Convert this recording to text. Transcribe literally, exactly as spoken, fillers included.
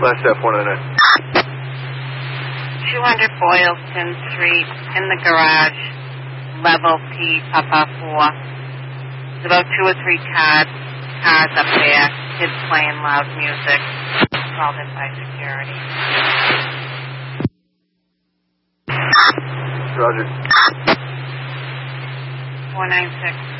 last staff one nine nine. two hundred Boylston Street, in the garage, level P, Papa four. There's about two or three cars, cars up there, kids playing loud music. Called in by security. Roger. four nine six.